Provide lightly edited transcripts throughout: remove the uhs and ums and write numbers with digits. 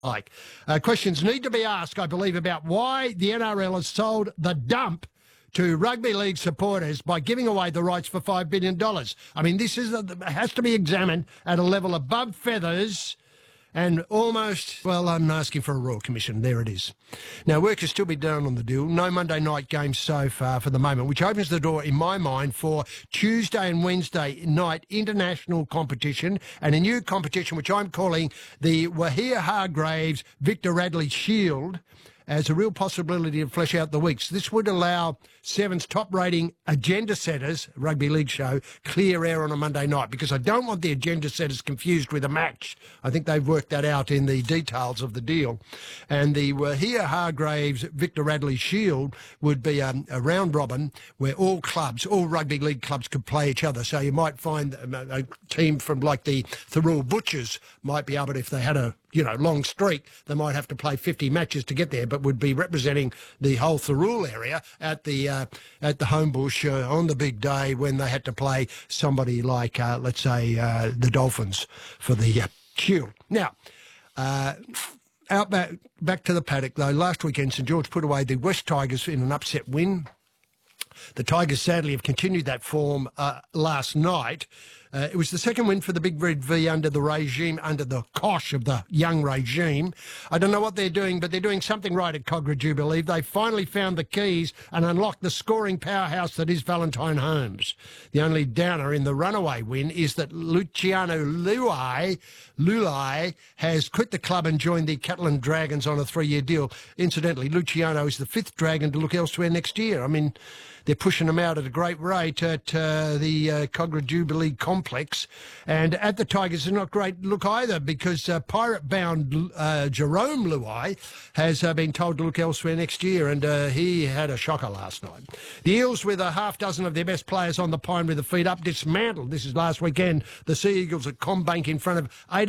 like. Questions need to be asked, I believe, about why the NRL has sold the dump to rugby league supporters by giving away the rights for $5 billion. I mean, this has to be examined at a level above feathers and almost, well, I'm asking for a Royal Commission. There it is. Now, work has still been done on the deal. No Monday night games so far for the moment, which opens the door, in my mind, for Tuesday and Wednesday night international competition and a new competition which I'm calling the Wahia Hargraves Victor Radley Shield as a real possibility to flesh out the weeks. This would allow Seven's top-rating agenda setters, rugby league show, clear air on a Monday night, because I don't want the agenda setters confused with a match. I think they've worked that out in the details of the deal. And the Wahia Hargraves Victor Radley Shield would be a round robin where all rugby league clubs could play each other. So you might find a team from like the Thirroul Butchers might be able, if they had a long streak, they might have to play 50 matches to get there, but would be representing the whole Thirroul area at the Homebush on the big day when they had to play somebody like, let's say, the Dolphins for the Shield. Now, back to the paddock, though. Last weekend, St George put away the West Tigers in an upset win. The Tigers sadly have continued that form last night. It was the second win for the Big Red V under the cosh of the young regime. I don't know what they're doing, but they're doing something right at Cogra Jubilee. They finally found the keys and unlocked the scoring powerhouse that is Valentine Holmes. The only downer in the runaway win is that Luciano Lulai has quit the club and joined the Catalan Dragons on a 3-year deal. Incidentally, Luciano is the 5th Dragon to look elsewhere next year. I mean, they're pushing them out at a great rate at the Cogra Jubilee complex. And at the Tigers, it's not great look either, because pirate-bound Jerome Luai has been told to look elsewhere next year, and he had a shocker last night. The Eels, with a half dozen of their best players on the pine with the feet up, dismantled. This is last weekend. The Sea Eagles at CommBank in front of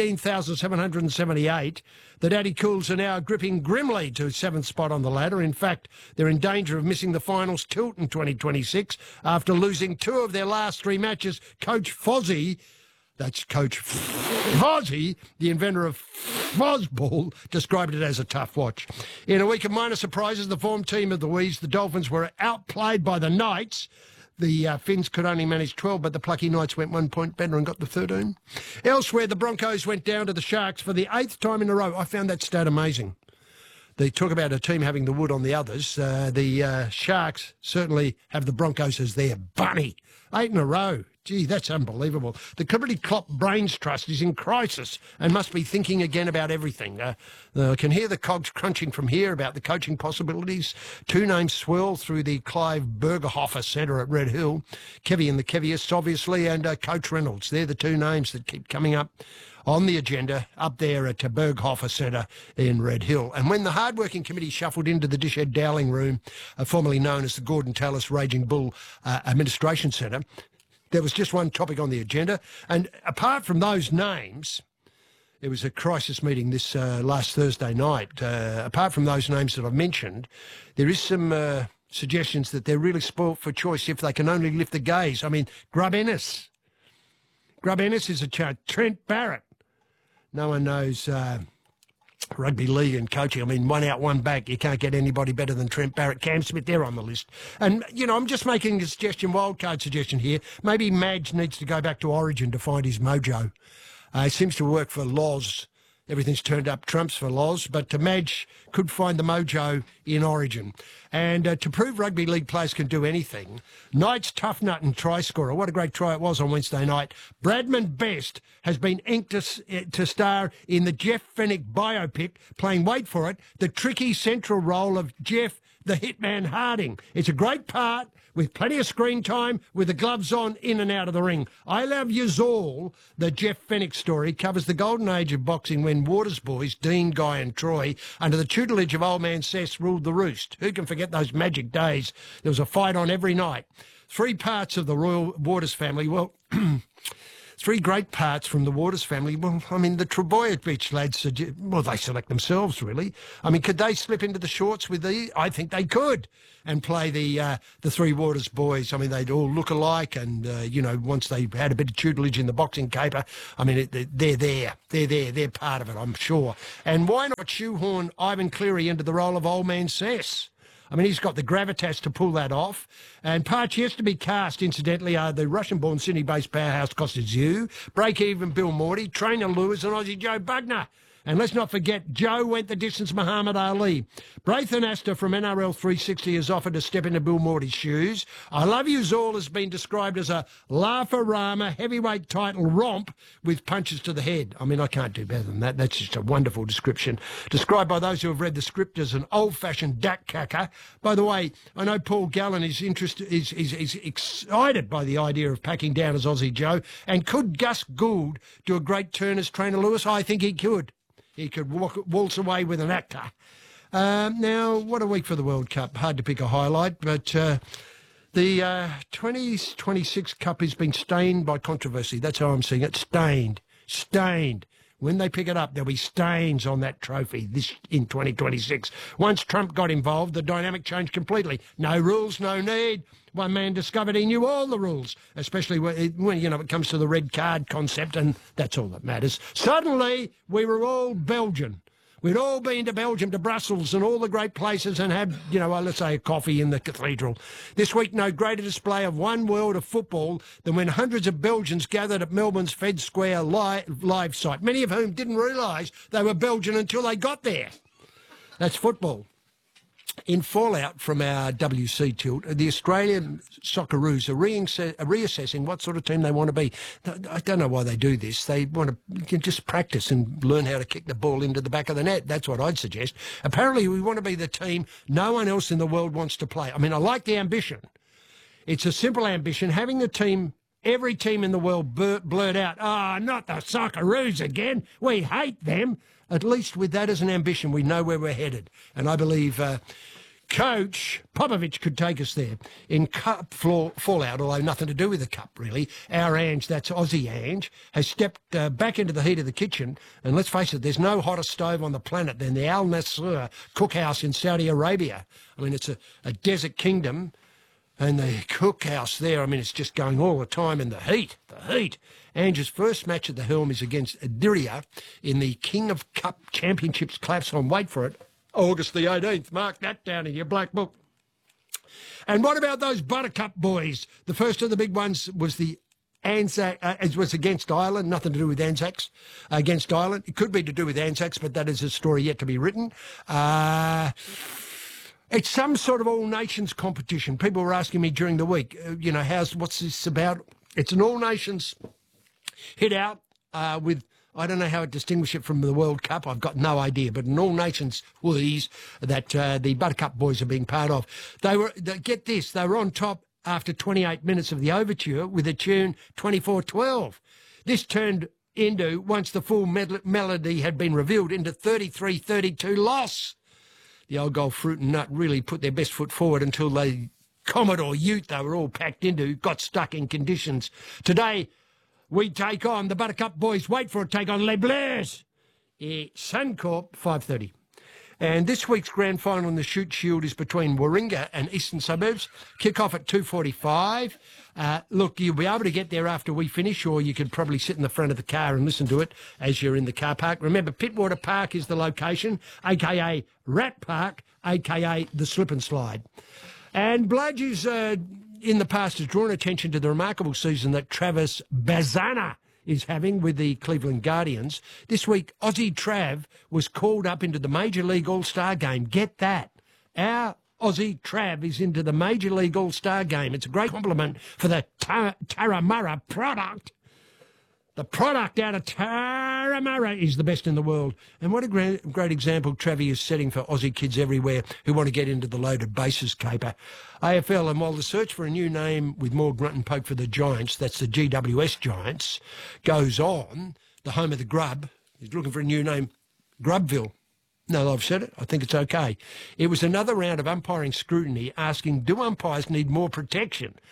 18,778. The Daddy Cools are now gripping grimly to 7th spot on the ladder. In fact, they're in danger of missing the finals tilt in 2026 after losing 2 of their last 3 matches. Coach Fozzie, that's Coach Fozzie, the inventor of Fozball, described it as a tough watch. In a week of minor surprises, the form team of the Wees, the Dolphins, were outplayed by the Knights. The Finns could only manage 12, but the plucky Knights went 1 point better and got the 13. Elsewhere, the Broncos went down to the Sharks for the 8th time in a row. I found that stat amazing. They talk about a team having the wood on the others. The Sharks certainly have the Broncos as their bunny. 8 in a row. Gee, that's unbelievable. The Liberty Klopp Brains Trust is in crisis and must be thinking again about everything. I can hear the cogs crunching from here about the coaching possibilities. 2 names swirl through the Clive Bergerhofer Centre at Red Hill. Kevy and the Kevyists, obviously, and Coach Reynolds. They're the 2 names that keep coming up on the agenda up there at Berghofer Centre in Red Hill. And when the hard-working committee shuffled into the Dished Dowling Room, formerly known as the Gordon Tallis Raging Bull Administration Centre, there was just one topic on the agenda. And apart from those names, it was a crisis meeting this last Thursday night. Apart from those names that I've mentioned, there is some suggestions that they're really spoilt for choice if they can only lift the gaze. I mean, Grub Ennis. Grub Ennis is a chart. Trent Barrett. No one knows rugby league and coaching. I mean, 1 out, 1 back. You can't get anybody better than Trent Barrett. Cam Smith, they're on the list. And, I'm just making a suggestion, wildcard suggestion here. Maybe Madge needs to go back to Origin to find his mojo. It seems to work for Loz. Everything's turned up trumps for Loz, but Madge could find the mojo in Origin. And to prove rugby league players can do anything, Knights tough nut and try scorer, what a great try it was on Wednesday night, Bradman Best has been inked to star in the Jeff Fennick biopic, playing, wait for it, the tricky central role of Jeff the Hitman Harding. It's a great part with plenty of screen time, with the gloves on, in and out of the ring. I Love Yous All, the Jeff Fennick story, covers the golden age of boxing when Waters boys, Dean, Guy and Troy, under the tutelage of old man Sess, ruled the roost. Who can forget those magic days? There was a fight on every night. 3 parts of the Royal Waters family, well... Three great parts from the Waters family. Well, I mean, the Trebojevic lads, well, they select themselves, really. I mean, could they slip into the shorts with these? I think they could, and play the three Waters boys. I mean, they'd all look alike, and, once they had a bit of tutelage in the boxing caper, I mean, they're there. They're part of it, I'm sure. And why not shoehorn Ivan Cleary into the role of Old Man Cess? I mean, he's got the gravitas to pull that off. And parts yet to be cast, incidentally, are the Russian-born Sydney-based powerhouse Costa Tszyu, break-even Bill Morty, trainer Lewis and Aussie Joe Bugner. And let's not forget, Joe went the distance, Muhammad Ali. Braithen Astor from NRL 360 has offered to step into Bill Morty's shoes. I Love Yous All has been described as a laugh-a-rama heavyweight title romp with punches to the head. I mean, I can't do better than that. That's just a wonderful description. Described by those who have read the script as an old-fashioned duck cacker. By the way, I know Paul Gallen is excited by the idea of packing down as Aussie Joe. And could Gus Gould do a great turn as trainer Lewis? I think he could. He could waltz away with an actor. Now, what a week for the World Cup. Hard to pick a highlight, but the 2026 Cup has been stained by controversy. That's how I'm seeing it. Stained. When they pick it up, there'll be stains on that trophy in 2026. Once Trump got involved, the dynamic changed completely. No rules, no need. One man discovered he knew all the rules, especially when it comes to the red card concept, and that's all that matters. Suddenly, we were all Belgian. We'd all been to Belgium, to Brussels, and all the great places, and had, let's say, a coffee in the cathedral. This week, no greater display of one world of football than when hundreds of Belgians gathered at Melbourne's Fed Square live site, many of whom didn't realise they were Belgian until they got there. That's football. In fallout from our WC tilt, the Australian Socceroos are reassessing what sort of team they want to be. I don't know why they do this. They want to just practice and learn how to kick the ball into the back of the net. That's what I'd suggest. Apparently, we want to be the team no one else in the world wants to play. I mean, I like the ambition. It's a simple ambition. Having the team, every team in the world blurt out, not the Socceroos again. We hate them. At least with that as an ambition, we know where we're headed. And I believe Coach Popovich could take us there. In cup fallout, although nothing to do with the cup, really, our Ange, that's Aussie Ange, has stepped back into the heat of the kitchen. And let's face it, there's no hotter stove on the planet than the Al Nasser cookhouse in Saudi Arabia. I mean, it's a desert kingdom. And the cookhouse there, I mean, it's just going all the time in the heat. Ange's first match at the helm is against Diriyah in the King of Cup Championships claps on, wait for it, August the 18th. Mark that down in your black book. And what about those Buttercup boys? The first of the big ones was the Anzac, it was against Ireland, nothing to do with Anzacs, against Ireland. It could be to do with Anzacs, but that is a story yet to be written. It's some sort of all-nations competition. People were asking me during the week, what's this about? It's an all-nations hit out with, I don't know how to distinguish it from the World Cup. I've got no idea, but an all-nations woolies that the Buttercup boys are being part of. Get this, they were on top after 28 minutes of the overture with the tune 24-12. This turned into, once the full melody had been revealed, into 33-32 loss. The old gold fruit and nut really put their best foot forward until the Commodore Ute they were all packed into got stuck in conditions. Today, we take on the Buttercup boys. Wait for it, take on Les Bleus. Suncorp, 5:30. And this week's grand final in the Shute Shield is between Warringah and Eastern Suburbs. Kick-off at 2:45. Look, you'll be able to get there after we finish, or you could probably sit in the front of the car and listen to it as you're in the car park. Remember, Pittwater Park is the location, a.k.a. Rat Park, a.k.a. the Slip and Slide. And Bludge's in the past has drawn attention to the remarkable season that Travis Bazana is having with the Cleveland Guardians. This week, Aussie Trav was called up into the Major League All-Star game. Get that. Our Aussie Trav is into the Major League All-Star game. It's a great compliment for the Tarramurra product. The product out of Tarramurra is the best in the world. And what a great example Travie is setting for Aussie kids everywhere who want to get into the loaded bases caper. AFL, and while the search for a new name with more grunt and poke for the Giants, that's the GWS Giants, goes on, the home of the grub, he's looking for a new name, Grubville. No, I've said it. I think it's okay. It was another round of umpiring scrutiny asking, do umpires need more protection?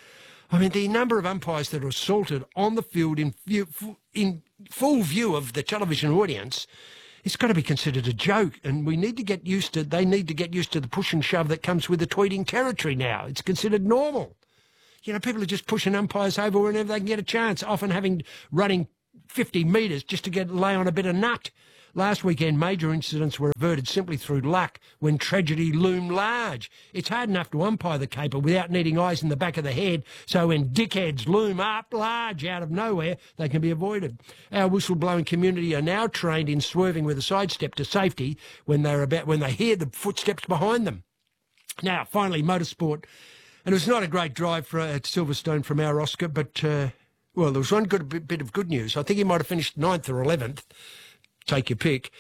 I mean, the number of umpires that are assaulted on the field in full view of the television audience, it's got to be considered a joke. And they need to get used to the push and shove that comes with the tweeting territory now. It's considered normal. You know, people are just pushing umpires over whenever they can get a chance, often running 50 metres just to lay on a bit of nut. Last weekend, major incidents were averted simply through luck when tragedy loomed large. It's hard enough to umpire the caper without needing eyes in the back of the head, so when dickheads loom up large out of nowhere, they can be avoided. Our whistleblowing community are now trained in swerving with a sidestep to safety when they hear the footsteps behind them. Now, finally, motorsport. And it was not a great drive at Silverstone from our Oscar, but, well, there was one good bit of good news. I think he might have finished 9th or 11th. Take your pick.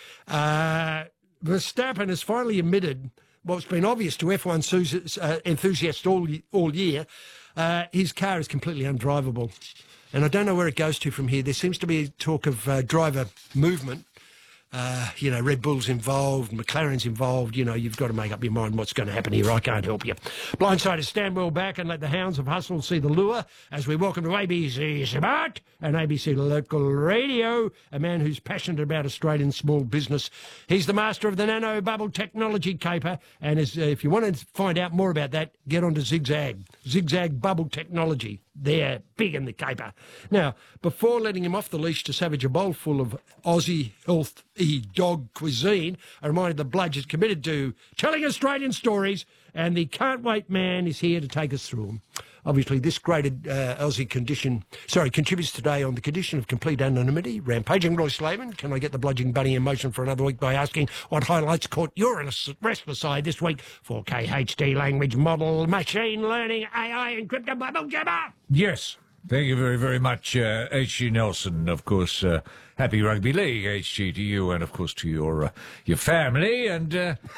Verstappen has finally admitted what's been obvious to F1 enthusiasts all year. His car is completely undrivable. And I don't know where it goes to from here. There seems to be talk of driver movement. You know, Red Bull's involved, McLaren's involved. You know, you've got to make up your mind what's going to happen here. I can't help you. Blindsiders, stand well back and let the hounds of hustle see the lure as we welcome to ABC Sport and ABC Local Radio, a man who's passionate about Australian small business. He's the master of the nano bubble technology caper, and if you want to find out more about that, get onto Zigzag Bubble Technology. They're big in the caper. Now, before letting him off the leash to savage a bowl full of Aussie healthy dog cuisine, I reminded the Bludge is committed to telling Australian stories, and the Can't Wait man is here to take us through them. Obviously, this graded Aussie contributes today on the condition of complete anonymity. Rampaging Roy Slavin, can I get the bludging bunny in motion for another week by asking what highlights caught your restless eye this week for KHD language model, machine learning, AI, encrypted bubble jabber? Yes. Thank you very, very much, H.G. Nelson. Of course, happy Rugby League, H.G. to you, and of course to your family, and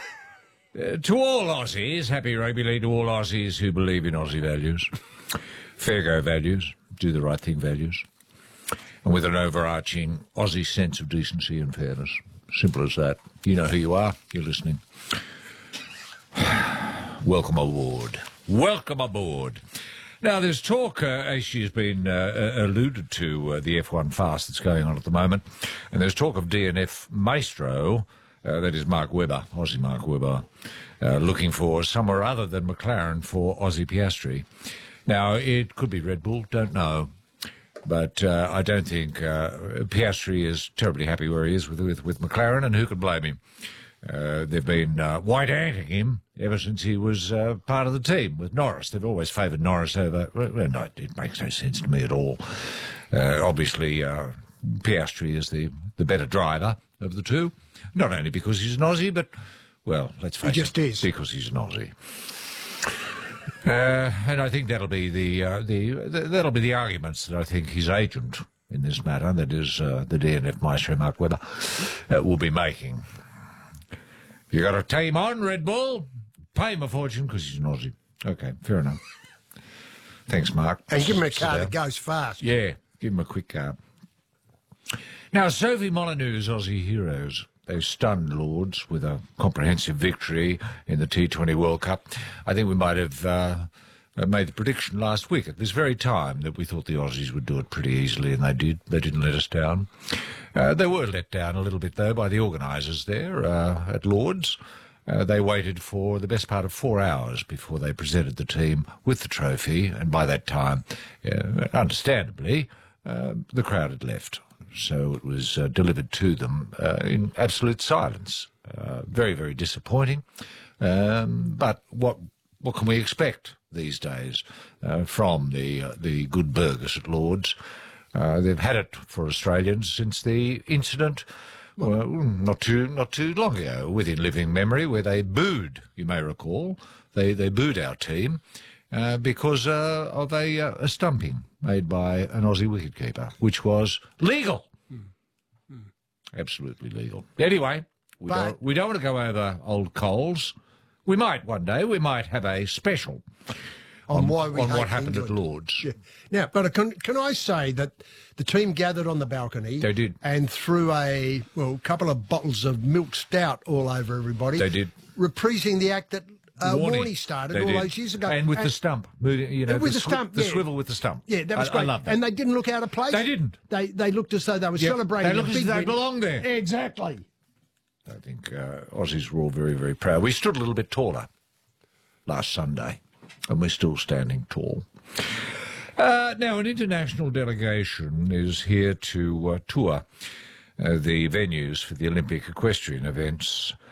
to all Aussies, happy Rugby League to all Aussies who believe in Aussie values, fair go values, do the right thing values, and with an overarching Aussie sense of decency and fairness. Simple as that. You know who you are. You're listening. Welcome aboard. Welcome aboard. Now, there's talk, as she's been alluded to, the F1 fast that's going on at the moment, and there's talk of DNF Maestro, that is Mark Webber, Aussie Mark Webber, looking for somewhere other than McLaren for Aussie Piastri. Now, it could be Red Bull, don't know, but I don't think Piastri is terribly happy where he is with McLaren, and who could blame him? They've been white-anting him ever since he was part of the team with Norris. They've always favoured Norris over... Well, no, it makes no sense to me at all. Obviously, Piastri is the better driver of the two, not only because he's an Aussie, but, well, let's face it, he just is. Because he's an Aussie. And I think that'll be the arguments that I think his agent in this matter, that is the DNF Maestro Mark Webber, will be making. You got a team on, Red Bull? Pay him a fortune because he's an Aussie. Okay, fair enough. Thanks, Mark. And give him a car that goes fast. Yeah, give him a quick car. Now, Sophie Molyneux's Aussie heroes, they stunned Lords with a comprehensive victory in the T20 World Cup. I think we might have made the prediction last week at this very time that we thought the Aussies would do it pretty easily, and they did. They didn't let us down. They were let down a little bit, though, by the organisers there at Lords. They waited for the best part of 4 hours before they presented the team with the trophy, and by that time, understandably, the crowd had left. So it was delivered to them in absolute silence. Very, very disappointing. But what can we expect these days from the good burgers at Lords? They've had it for Australians since the incident, well, not too long ago, within living memory, where they booed, you may recall. They booed our team because of a stumping made by an Aussie wicketkeeper, which was legal. Absolutely legal. Anyway, we don't want to go over old coals. We might one day. We might have a special on what happened at Lords. Yeah. Now, but can I say that the team gathered on the balcony? They did. And threw a couple of bottles of milk stout all over everybody. They did. Reprising the act that Warney started They all did. those years ago. And with the stump, moving, with the stump, the yeah. swivel with the stump. Yeah, that was I great. love that. And they didn't look out of place. They didn't. They looked as though they were Yep. celebrating They looked a as big though they win. belonged there. Exactly. I think Aussies were all very, very proud. We stood a little bit taller last Sunday, and we're still standing tall. Now, an international delegation is here to tour the venues for the Olympic equestrian events